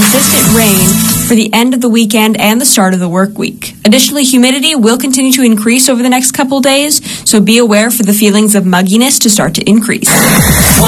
consistent rain for the end of the weekend and the start of the work week. Additionally, humidity will continue to increase over the next couple days, so be aware for the feelings of mugginess to start to increase.